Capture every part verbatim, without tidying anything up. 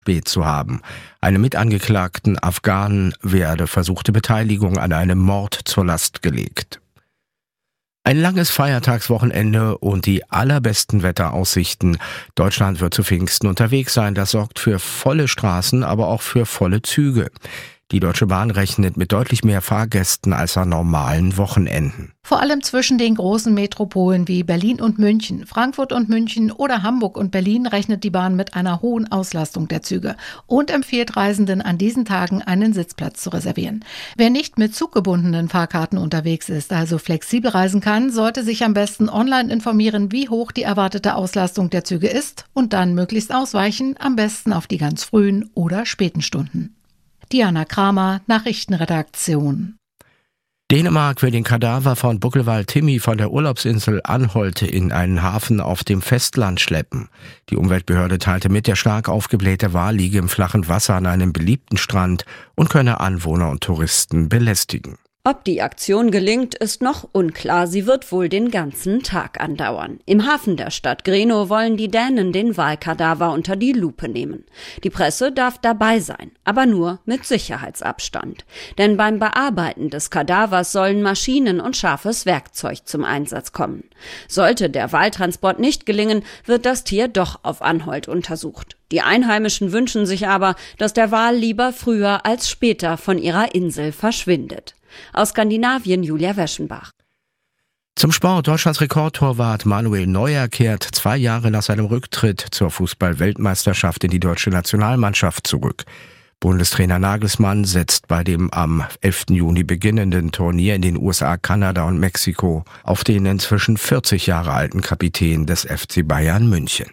spät zu haben. Einem mitangeklagten Afghanen werde versuchte Beteiligung an einem Mord zur Last gelegt. Ein langes Feiertagswochenende und die allerbesten Wetteraussichten. Deutschland wird zu Pfingsten unterwegs sein. Das sorgt für volle Straßen, aber auch für volle Züge. Die Deutsche Bahn rechnet mit deutlich mehr Fahrgästen als an normalen Wochenenden. Vor allem zwischen den großen Metropolen wie Berlin und München, Frankfurt und München oder Hamburg und Berlin rechnet die Bahn mit einer hohen Auslastung der Züge und empfiehlt Reisenden an diesen Tagen einen Sitzplatz zu reservieren. Wer nicht mit zuggebundenen Fahrkarten unterwegs ist, also flexibel reisen kann, sollte sich am besten online informieren, wie hoch die erwartete Auslastung der Züge ist und dann möglichst ausweichen, am besten auf die ganz frühen oder späten Stunden. Diana Kramer, Nachrichtenredaktion. Dänemark will den Kadaver von Buckelwal Timmy von der Urlaubsinsel Anholt in einen Hafen auf dem Festland schleppen. Die Umweltbehörde teilte mit, der stark aufgeblähte Wal liege im flachen Wasser an einem beliebten Strand und könne Anwohner und Touristen belästigen. Ob die Aktion gelingt, ist noch unklar. Sie wird wohl den ganzen Tag andauern. Im Hafen der Stadt Grenå wollen die Dänen den Walkadaver unter die Lupe nehmen. Die Presse darf dabei sein, aber nur mit Sicherheitsabstand. Denn beim Bearbeiten des Kadavers sollen Maschinen und scharfes Werkzeug zum Einsatz kommen. Sollte der Waltransport nicht gelingen, wird das Tier doch auf Anholt untersucht. Die Einheimischen wünschen sich aber, dass der Wal lieber früher als später von ihrer Insel verschwindet. Aus Skandinavien Julia Weschenbach. Zum Sport. Deutschlands Rekordtorwart Manuel Neuer kehrt zwei Jahre nach seinem Rücktritt zur Fußball-Weltmeisterschaft in die deutsche Nationalmannschaft zurück. Bundestrainer Nagelsmann setzt bei dem am elften Juni beginnenden Turnier in den U S A, Kanada und Mexiko auf den inzwischen vierzig Jahre alten Kapitän des F C Bayern München.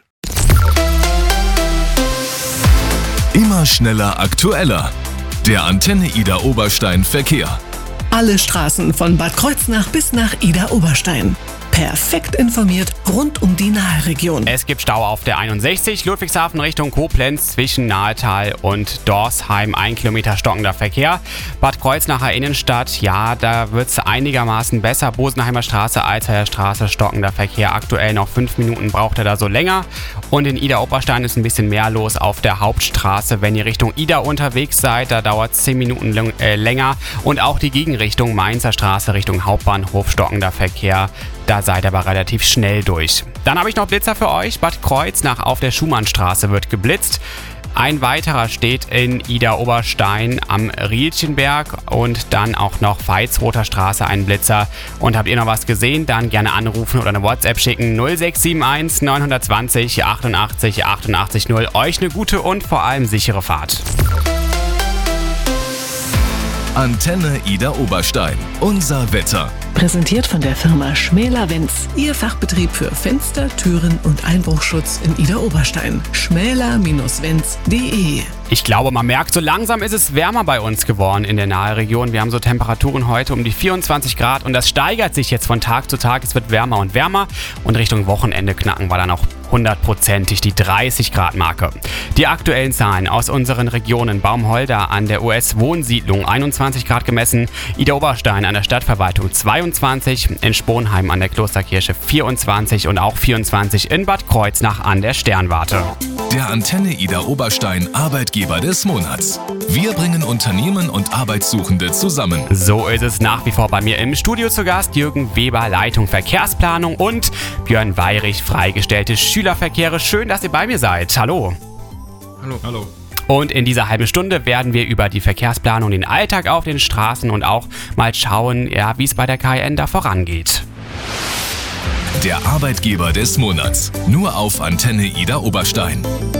Immer schneller, aktueller. Der Antenne Ida Oberstein Verkehr. Alle Straßen von Bad Kreuznach bis nach Ida Oberstein. Perfekt informiert rund um die Naheregion. Es gibt Stau auf der einundsechzig, Ludwigshafen Richtung Koblenz zwischen Nahetal und Dorsheim, ein Kilometer stockender Verkehr. Bad Kreuznacher Innenstadt, ja, da wird es einigermaßen besser. Bosenheimer Straße, Alzheimer Straße, stockender Verkehr. Aktuell noch fünf Minuten braucht er da so länger. Und in Ida Oberstein ist ein bisschen mehr los auf der Hauptstraße. Wenn ihr Richtung Ida unterwegs seid, da dauert es zehn Minuten l- äh, länger. Und auch die Gegenrichtung Mainzer Straße Richtung Hauptbahnhof, stockender Verkehr. Da seid ihr aber relativ schnell durch. Dann habe ich noch Blitzer für euch. Bad Kreuznach auf der Schumannstraße wird geblitzt. Ein weiterer steht in Ida Oberstein am Rielchenberg und dann auch noch Veitsroter Straße ein Blitzer. Und habt ihr noch was gesehen? Dann gerne anrufen oder eine WhatsApp schicken. null sechs sieben eins neun zwei null achtundachtzig achtundachtzig null. Euch eine gute und vor allem sichere Fahrt. Antenne Ida Oberstein. Unser Wetter. Präsentiert von der Firma Schmäler-Wenz. Ihr Fachbetrieb für Fenster, Türen und Einbruchschutz in Ida Oberstein. schmäler Wenz punkt de. Ich glaube, man merkt, so langsam ist es wärmer bei uns geworden in der Naheregion. Wir haben so Temperaturen heute um die vierundzwanzig Grad und das steigert sich jetzt von Tag zu Tag. Es wird wärmer und wärmer und Richtung Wochenende knacken wir dann auch hundertprozentig die dreißig Grad Marke. Die aktuellen Zahlen aus unseren Regionen: Baumholder an der U S-Wohnsiedlung einundzwanzig Grad gemessen, Ida Oberstein an der Stadtverwaltung zweiundzwanzig, in Sponheim an der Klosterkirche vierundzwanzig und auch vierundzwanzig in Bad Kreuznach an der Sternwarte. Der Antenne Ida Oberstein Arbeitgeber des Monats. Wir bringen Unternehmen und Arbeitssuchende zusammen. So ist es nach wie vor bei mir im Studio zu Gast. Jürgen Weber, Leitung Verkehrsplanung, und Björn Weyrich, freigestellte Schülerverkehre. Schön, dass ihr bei mir seid. Hallo. Hallo. Hallo. Und in dieser halben Stunde werden wir über die Verkehrsplanung, den Alltag auf den Straßen und auch mal schauen, ja, wie es bei der K I N da vorangeht. Der Arbeitgeber des Monats. Nur auf Antenne Ida Oberstein.